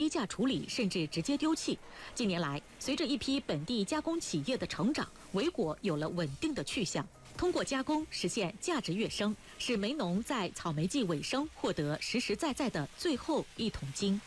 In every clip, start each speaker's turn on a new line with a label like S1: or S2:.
S1: 低价处理，甚至直接丢弃。近年来，随着一批本地加工企业的成长，维果有了稳定的去向。通过加工实现价值跃升，使梅农在草莓季尾声获得实实在在的最后一桶金。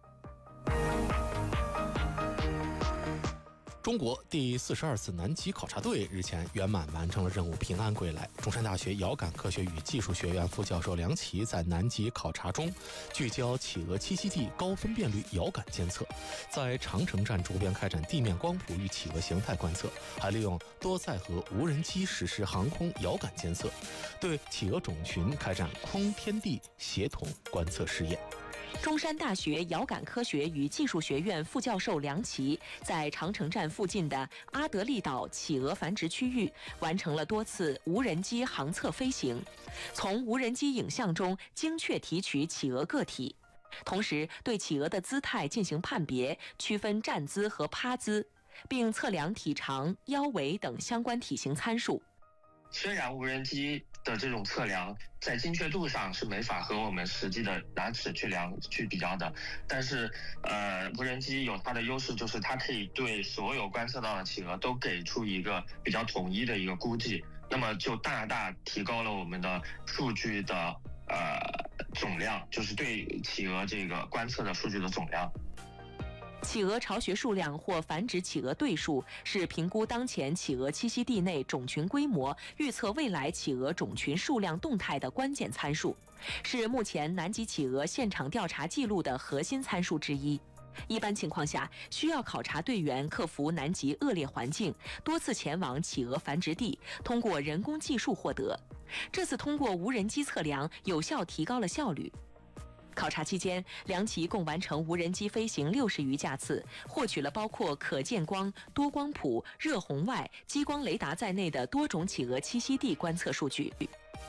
S2: 中国第42次南极考察队日前圆满完成了任务，平安归来。中山大学遥感科学与技术学院副教授梁琦在南极考察中聚焦企鹅栖息地高分辨率遥感监测，在长城站周边开展地面光谱与企鹅形态观测，还利用多载荷无人机实施航空遥感监测，对企鹅种群开展空天地协同观测试验。
S3: 中山大学遥感科学与技术学院副教授梁琦在长城站附近的阿德利岛企鹅繁殖区域完成了多次无人机航测飞行，从无人机影像中精确提取企鹅个体，同时对企鹅的姿态进行判别，区分站姿和趴姿，并测量体长、腰围等相关体型参数。
S4: 虽然无人机的这种测量在精确度上是没法和我们实际的拿尺去量去比较的，但是无人机有它的优势，就是它可以对所有观测到的企鹅都给出一个比较统一的一个估计，那么就大大提高了我们的数据的总量，就是对企鹅这个观测的数据的总量。
S3: 企鹅巢穴数量或繁殖企鹅对数是评估当前企鹅栖息地内种群规模、预测未来企鹅种群数量动态的关键参数，是目前南极企鹅现场调查记录的核心参数之一。一般情况下，需要考察队员克服南极恶劣环境，多次前往企鹅繁殖地，通过人工技术获得。这次通过无人机测量，有效提高了效率。考察期间，梁琦共完成无人机飞行60余架次，获取了包括可见光、多光谱、热红外、激光雷达在内的多种企鹅栖息地观测数据。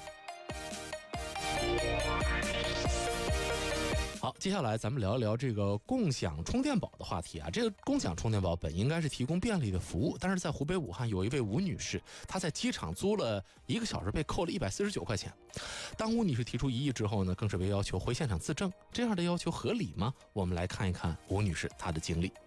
S2: 好，接下来咱们聊一聊这个共享充电宝的话题啊。这个共享充电宝本应该是提供便利的服务，但是在湖北武汉有一位吴女士，她在机场租了1个小时被扣了149块钱。当吴女士提出异议之后呢，更是被要求回现场自证，这样的要求合理吗？我们来看一看吴女士她的经历。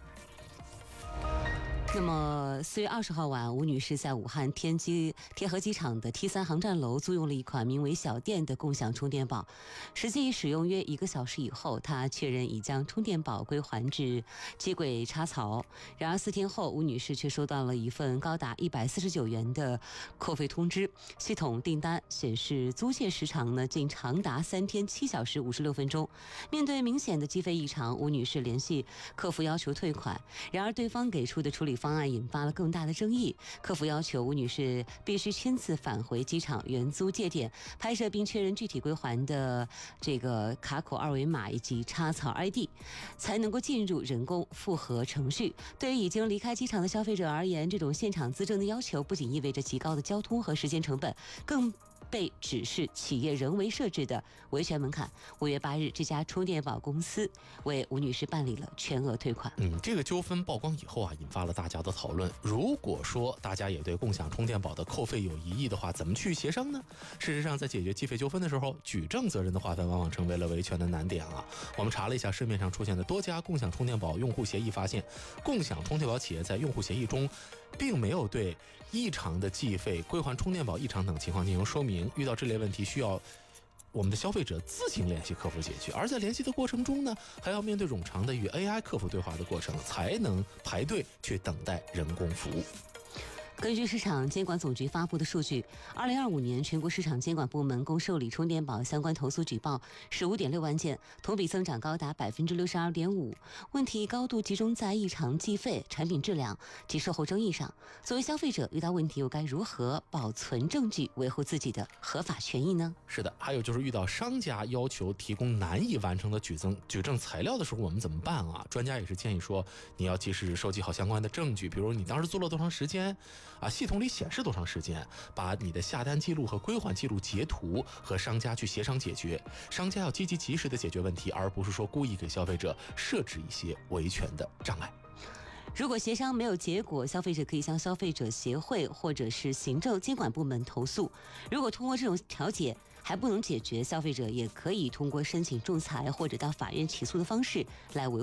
S5: 那么4月20号晚，吴女士在武汉天河机场的 T3 航站楼租用了一款名为小电的共享充电宝，实际使用约1个小时以后，她确认已将充电宝归还至接轨插槽。然而4天后，吴女士却收到了一份高达149元的扣费通知，系统订单显示租借时长呢竟长达3天7小时56分钟。面对明显的计费异常，吴女士联系客服要求退款，然而对方给出的处理方案引发了更大的争议。客服要求吴女士必须亲自返回机场原租借点，拍摄并确认具体归还的这个卡口二维码以及插槽 ID， 才能够进入人工复核程序。对于已经离开机场的消费者而言，这种现场自证的要求不仅意味着极高的交通和时间成本，更被指是企业人为设置的维权门槛。5月8日，这家充电宝公司为吴女士办理了全额退款。
S2: 这个纠纷曝光以后啊，引发了大家的讨论。如果说大家也对共享充电宝的扣费有疑义的话，怎么去协商呢？事实上，在解决计费纠纷的时候，举证责任的划分往往成为了维权的难点啊。我们查了一下市面上出现的多家共享充电宝用户协议，发现共享充电宝企业在用户协议中并没有对异常的计费、归还充电宝异常等情况进行说明。遇到这类问题，需要我们的消费者自行联系客服解决，而在联系的过程中呢，还要面对冗长的与 AI 客服对话的过程，才能排队去等待人工服务。
S5: 根据市场监管总局发布的数据，2025年全国市场监管部门共受理充电宝相关投诉举报15.6万件，同比增长高达62.5%。问题高度集中在异常计费、产品质量及售后争议上。作为消费者，遇到问题又该如何保存证据，维护自己的合法权益呢？
S2: 是的，还有就是遇到商家要求提供难以完成的举证材料的时候，我们怎么办啊？专家也是建议说，你要及时收集好相关的证据，比如你当时租了多长时间系统里显示多长时间，把你的下单记录和归还记录截图和商家去协商解决。商家要积极及时的解决问题，而不是说故意给消费者设置一些维权的障碍。
S5: 如果协商没有结果，消费者可以向消费者协会或者是行政监管部门投诉。如果通过这种调解还不能解决，消费者也可以通过申请仲裁或者到法院起诉的方式来维护